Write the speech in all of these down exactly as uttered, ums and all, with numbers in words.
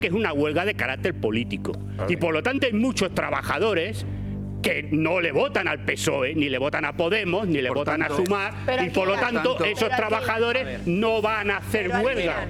que es una huelga de carácter político. Y por lo tanto hay muchos trabajadores que no le votan al P S O E, ni le votan a Podemos, ni le por votan tanto, a Sumar, y por lo tanto, tanto esos trabajadores no van a hacer huelga.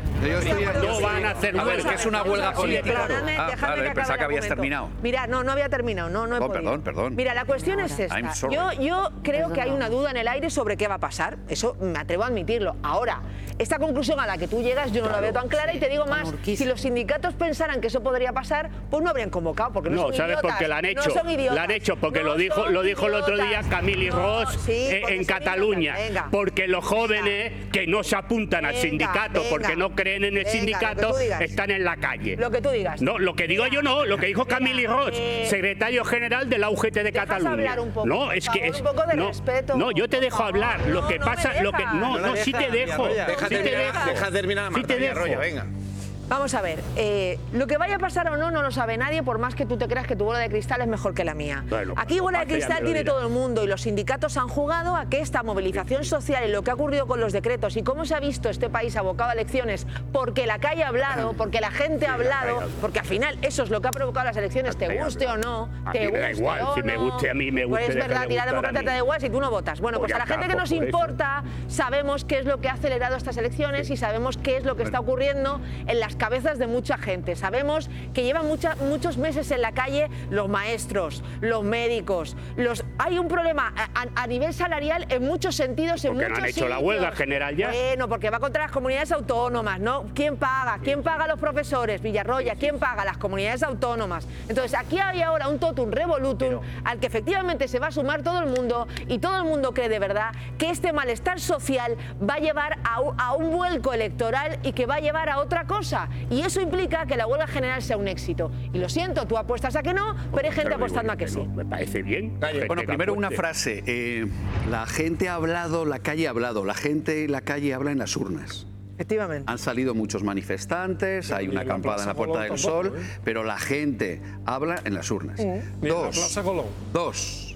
No van a hacer a ver, huelga. que es una huelga política. Sí, Ah, claro, que pensaba que habías argumento. terminado. Mira, no, no había terminado, no, no he Oh, podido. perdón, perdón. Mira, la cuestión es esta. I'm sorry. Yo, yo creo que hay una duda en el aire sobre qué va a pasar. Eso me atrevo a admitirlo. Ahora, esta conclusión a la que tú llegas yo no la veo tan clara y te digo más, si los sindicatos pensaran que eso podría pasar, pues no habrían convocado, porque no, No, son ¿sabes idiotas. por qué la han hecho? No son idiotas. La han hecho porque No lo dijo, son lo dijo el otro día idiotas. Camili No, Ross sí, eh, porque en son Cataluña. idiotas. Venga. Porque los jóvenes que no se apuntan al Venga, sindicato venga. porque no creen en el Venga, sindicato lo que tú digas. están en la calle. Lo que tú digas. No, lo que digo yo no, lo que dijo Mira, Camili Ross, eh, secretario general de la U G T de ¿dejas Cataluña. hablar un poco, no, por es que favor, es un poco de no, respeto, no, yo te por dejo favor. hablar. Lo No, que no pasa, me lo que dejas. no, No no, sí te dejo. Deja Sí te terminar, dejo. deja terminar, Sí Marta, te vaya dejo. rollo, venga. Vamos a ver, eh, lo que vaya a pasar o no, no lo sabe nadie, por más que tú te creas que tu bola de cristal es mejor que la mía. Bueno, Aquí bola de Marta ya cristal me lo tiene dirá. todo el mundo y los sindicatos han jugado a que esta movilización social y lo que ha ocurrido con los decretos y cómo se ha visto este país abocado a elecciones porque la calle ha hablado, porque la gente ha Sí, la hablado, calle ha- porque al final eso es lo que ha provocado las elecciones, La te calle ha guste o hablado. no, A te mí me da guste igual, o si me no. guste a mí, me Pues guste, es deja verdad, de y la gustar a democracia mí. te da igual si tú no votas. Bueno, Pues pues a ya la gente está, que pues nos por eso. importa sabemos qué es lo que ha acelerado estas elecciones y sabemos qué es lo que está ocurriendo en las cabezas de mucha gente. Sabemos que llevan mucha- muchos meses en la calle los maestros, los médicos, los hay un problema a, a- a nivel salarial en muchos sentidos, en Porque no muchos han hecho la sitios. huelga general ya. Bueno, porque va contra las comunidades autónomas, ¿no? ¿Quién paga? ¿Quién paga a los profesores? Villarroya, ¿quién paga? Las comunidades autónomas. Entonces, aquí hay ahora un totum revolutum al que efectivamente se va a sumar todo el mundo y todo el mundo cree de verdad que este malestar social va a llevar a un, a un vuelco electoral y que va a llevar a otra cosa. Y eso implica que la huelga general sea un éxito. Y lo siento, tú apuestas a que no, pero hay gente Pero apostando bueno, a que sí. no, me parece bien. Gente Bueno, que primero una apueste. frase. eh, la gente ha hablado, la calle ha hablado. La gente en la calle habla en las urnas. Efectivamente. Han salido muchos manifestantes, hay ni una en la acampada en la Plaza Puerta Colón del tampoco, Sol, ¿eh? pero la gente habla en las urnas. Ni en la Dos, Plaza Colón. dos.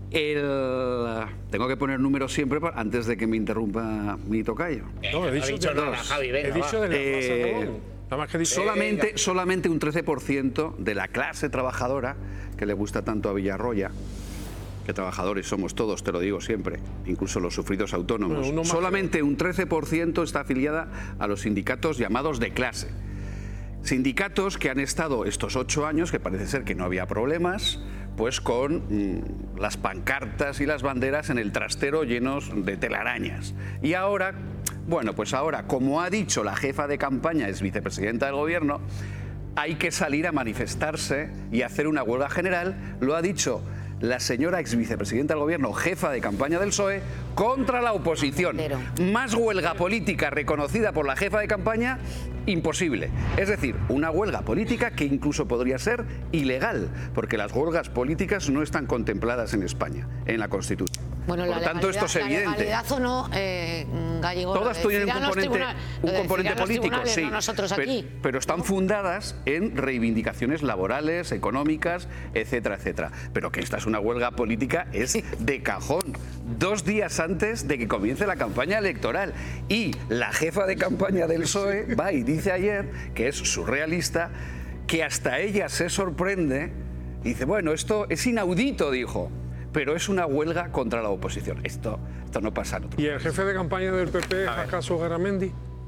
El, tengo que poner números siempre pa- antes de que me interrumpa mi tocayo. No, he Ha dicho, dicho de, nada, Javi, venga, he dicho va. de la Eh, Plaza Colón. Nada más que he dicho. Solamente, venga. solamente un trece por ciento de la clase trabajadora, que le gusta tanto a Villarroya, que trabajadores somos todos, te lo digo siempre, incluso los sufridos autónomos, Bueno, uno más solamente un trece por ciento está afiliada a los sindicatos llamados de clase. Sindicatos que han estado estos ocho años, que parece ser que no había problemas, pues con mm, las pancartas y las banderas en el trastero llenos de telarañas. Y ahora, bueno, pues ahora, como ha dicho la jefa de campaña, es vicepresidenta del gobierno, hay que salir a manifestarse y hacer una huelga general, lo ha dicho la señora ex vicepresidenta del gobierno, jefa de campaña del P S O E, contra la oposición. Más huelga política reconocida por la jefa de campaña, imposible. Es decir, una huelga política que incluso podría ser ilegal, porque las huelgas políticas no están contempladas en España, en la Constitución. Bueno, Por la lo tanto, esto es legalidad- evidente. La legalidad o no, eh, Gallego. Todas lo tienen un decidirán los componente, tribunales, un lo componente decidirán los político, tribunales, sí, no nosotros pero, aquí. pero están fundadas en reivindicaciones laborales, económicas, etcétera, etcétera. Pero que esta es una huelga política es de cajón, dos días antes de que comience la campaña electoral. Y la jefa de campaña del P S O E va y dice ayer, que es surrealista, que hasta ella se sorprende, dice, bueno, esto es inaudito, dijo, pero es una huelga contra la oposición. Esto, esto no pasa en otro ¿Y el jefe de campaña del P P es acaso Garamendi?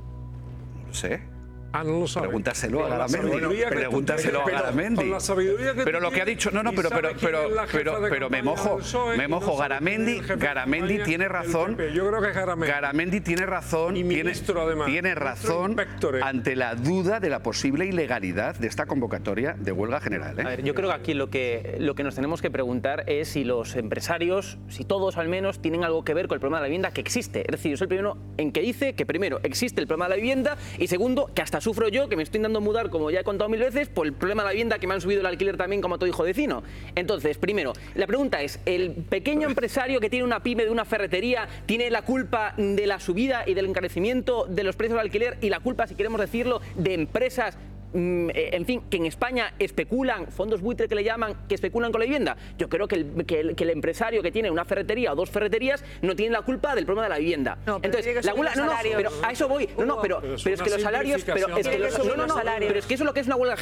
No lo sé. Ah, no lo sabe. Pregúntaselo a Con la Garamendi. sabiduría que tú Pregúntaselo a tienes, pero Garamendi. con la sabiduría que Pero tú lo que ha tienes dicho, no, no, y pero, pero, sabe quién pero, es la jefa pero, de pero me campaña mojo, del P S O E me y no mojo. sabe quién es Garamendi, el jefe de Garamendi campaña tiene del razón. P P. Yo creo que es Garamendi. Garamendi tiene razón, Y tiene, ministro, además. tiene Ministro razón inspectore. ante la duda de la posible ilegalidad de esta convocatoria de huelga general. ¿eh? A ver, yo creo que aquí lo que, lo que nos tenemos que preguntar es si los empresarios, si todos al menos, tienen algo que ver con el problema de la vivienda que existe. Es decir, yo soy el primero en que dice que primero existe el problema de la vivienda y segundo, que hasta sufro yo, que me estoy intentando mudar, como ya he contado mil veces, por el problema de la vivienda que me han subido el alquiler también como a todo hijo vecino. Entonces, primero, la pregunta es, ¿el pequeño empresario que tiene una pyme de una ferretería tiene la culpa de la subida y del encarecimiento de los precios del alquiler y la culpa, si queremos decirlo, de empresas mm, en fin, que en España especulan, fondos buitre que le llaman, que especulan con la vivienda. Yo creo que el, que el, que el empresario que tiene una ferretería o dos ferreterías no tiene la culpa del problema de la vivienda. No, pero tiene que Entonces, la subir gula, los no, no, salarios. pero a eso voy. No, no, pero, Pero es pero es una que los salarios, pero es que simplificación. los, Tiene que no, no, subir no, los salarios. pero es que eso es lo que es una huelga